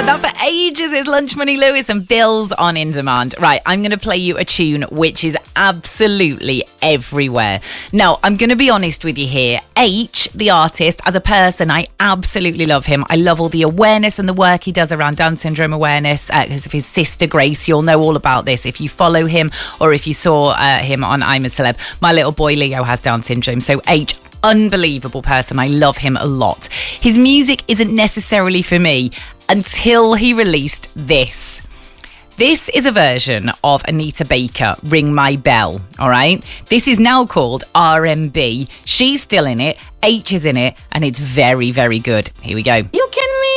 that for ages. It's Lunch Money Lewis and Bills on In Demand. Right, I'm going to play you a tune which is absolutely everywhere. Now, I'm going to be honest with you here. H, the artist, as a person, I absolutely love him. I love all the awareness and the work he does around Down syndrome awareness because of his sister Grace. You'll know all about this if you follow him or if you saw him on I'm a Celeb. My little boy Leo has Down syndrome. So H, unbelievable person. I love him a lot. His music isn't necessarily for me until he released this. This is a version of Anita Baker, Ring My Bell, all right? This is now called R&B. She's still in it, H is in it, and it's very, very good. Here we go. You can